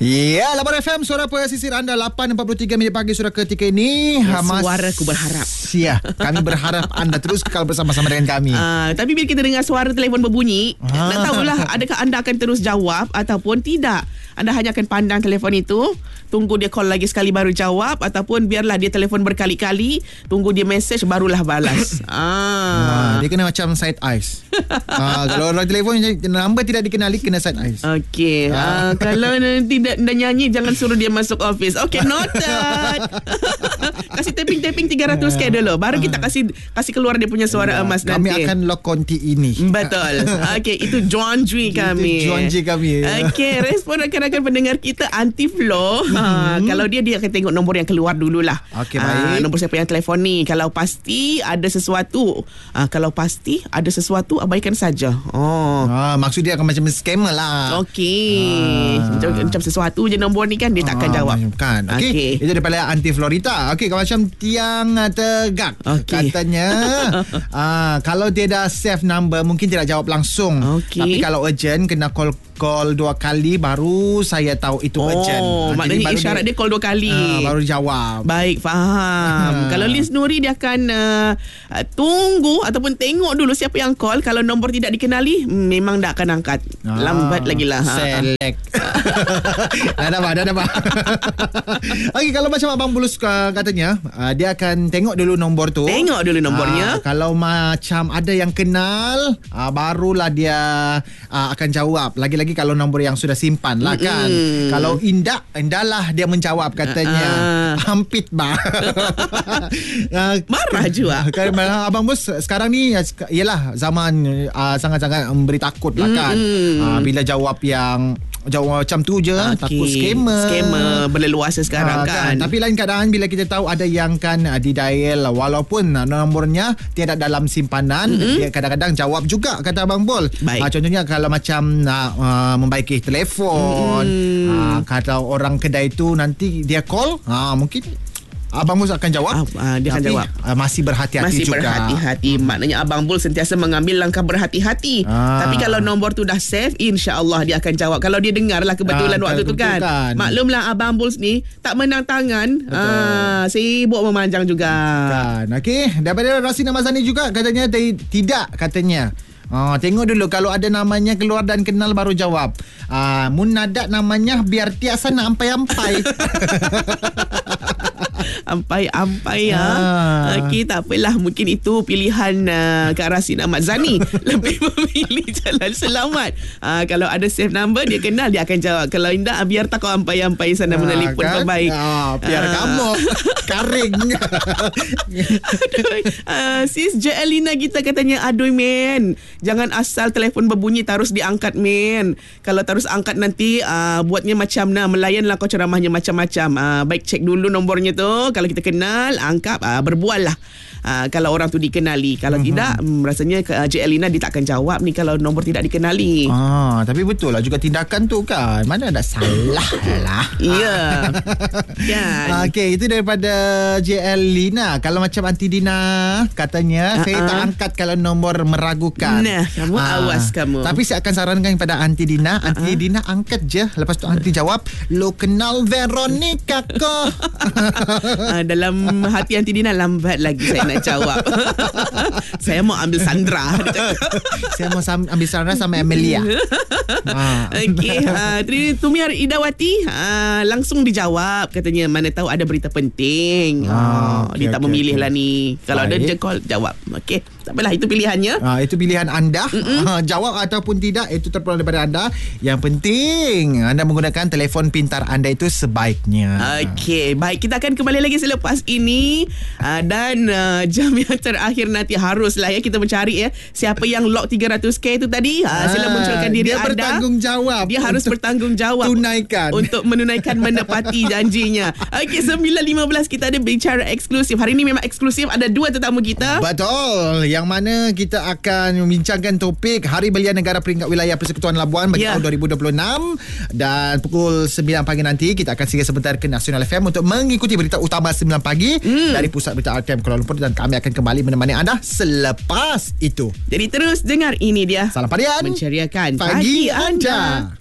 Ya, Lapan FM, suara pesisir anda 8.43 minit pagi surat ketika ini. Suaraku berharap. Ya, kami berharap anda terus kekal bersama-sama dengan kami. Tapi bila kita dengar suara telefon berbunyi, nak tahulah adakah anda akan terus jawab ataupun tidak. Anda hanya akan pandang telefon itu, tunggu dia call lagi sekali baru jawab, ataupun biarlah dia telefon berkali-kali, tunggu dia message barulah balas. Dia kena macam side eyes. Kalau orang telefon number tidak dikenali, kena side eyes. Okey. Kalau tidak dah nyanyi, jangan suruh dia masuk office. Okey, noted. Kasih tapping 300k dulu, baru kita kasih keluar dia punya suara emas nanti. Kami akan lock konti ini. Betul. Okey, itu John Jui kami. Itu John Jui kami. Okey, respon rakan-rakan pendengar kita Anti Flo. Kalau dia akan tengok nombor yang keluar dululah. Okey, baik. Nombor siapa yang telefon ni. Kalau pasti ada sesuatu, abaikan saja. Maksud dia akan macam scammer lah. Okey. Macam sesuatu je nombor ni kan, dia takkan jawab. Kan. Okey. Itu daripada Anti Florita. Okey, macam Tiang Tegak. Katanya kalau dia dah save number, mungkin tidak jawab langsung. Tapi kalau urgent, kena call 2 kali baru saya tahu itu urgent. Maknanya isyarat dia call 2 kali baru jawab. Baik, faham. Kalau Liz Nuri, dia akan tunggu ataupun tengok dulu siapa yang call. Kalau nombor tidak dikenali, memang tak akan angkat. Lambat lagi lah. Select. Dah dapat. Okey, kalau macam Abang Bulus katanya, dia akan tengok dulu nombor tu. Tengok dulu nombornya. Kalau macam ada yang kenal, barulah dia akan jawab. Lagi-lagi kalau nombor yang sudah simpan lah kan. Kalau indahlah dia menjawab katanya. Hampit bah. Marah juga. Abang Bos sekarang ni ialah zaman sangat-sangat memberi takut lah kan. Bila jawab macam tu je, takut scammer berleluasa sekarang kan. Tapi lain keadaan bila kita tahu ada yang kan didial walaupun nombornya tiada dalam simpanan, dia kadang-kadang jawab juga, kata Abang Bol. Contohnya kalau macam nak membaiki telefon, kalau orang kedai tu nanti dia call, mungkin Abang Bul akan jawab. Dia akan jawab. Masih berhati-hati masih juga. Berhati-hati. Maknanya Abang Bul sentiasa mengambil langkah berhati-hati. Tapi kalau nombor tu dah save, insya-Allah dia akan jawab. Kalau dia dengar lah kebetulan waktu tu kan. Maklumlah Abang Bul ni tak menang tangan. Sibuk memanjang juga. Okey, daripada Rasina Mazani juga katanya tidak katanya. Tengok dulu kalau ada namanya keluar dan kenal baru jawab. Munadat namanya biar tiasa nak ampai-ampai. Ampai Okey, tak apalah. Mungkin itu pilihan Kak Rasina Mazani. Lebih memilih jalan selamat. Kalau ada save number, dia kenal, dia akan jawab. Kalau tidak, biar tak kau ampai-ampai sana menelpon kan? Baik. Biar kamu karing. Sis Jelina kita katanya, aduh men, jangan asal telefon berbunyi terus diangkat men. Kalau terus angkat nanti buatnya macam melayanlah kau ceramahnya macam-macam. Baik, cek dulu nombornya tu. Kalau kita kenal, angkat, berbual lah. Kalau orang tu dikenali. Kalau tidak, rasanya Cik Elina dia tak akan jawab ni kalau nombor tidak dikenali. Tapi betul lah juga tindakan tu kan. Mana ada salah lah. Ya. Kan. Okey, itu daripada JL Lina. Kalau macam Aunty Dina katanya, saya tak angkat kalau nombor meragukan. Nah, kamu awas kamu. Tapi saya akan sarankan kepada Aunty Dina. Aunty Dina angkat je. Lepas tu Aunty jawab, lo kenal Veronica ko? Dalam hati Aunty Dina, lambat lagi saya nak jawab. Saya mau ambil Sandra. Saya mau ambil Sandra sama Amelia. Okey, Tumiar Idawati langsung dijawab katanya, mana tahu ada berita penting. Dia tak memilih lah ni. Kalau ada je call, jawab. Okey, tak apalah, itu pilihannya. Itu pilihan anda. Jawab ataupun tidak, itu terpulang daripada anda. Yang penting anda menggunakan telefon pintar anda itu sebaiknya. Okey, baik, kita akan kembali lagi selepas ini. Dan jam yang terakhir nanti haruslah kita mencari siapa yang lock 300k itu tadi. Sila munculkan diri dia anda. Bertanggungjawab. Dia harus bertanggungjawab untuk menunaikan menepati janjinya. Okey, 9.15 kita ada bicara eksklusif. Hari ini memang eksklusif, ada 2 tetamu kita. Betul. Yang mana kita akan membincangkan topik Hari Belia Negara Peringkat Wilayah Persekutuan Labuan bagi tahun 2026. Dan pukul 9 pagi nanti kita akan singgah sebentar ke Nasional FM untuk mengikuti berita utama 9 pagi dari Pusat Berita RTM Kuala Lumpur, dan kami akan kembali menemani anda selepas itu. Jadi terus dengar, ini dia Salam Padian menceriakan pagi anda.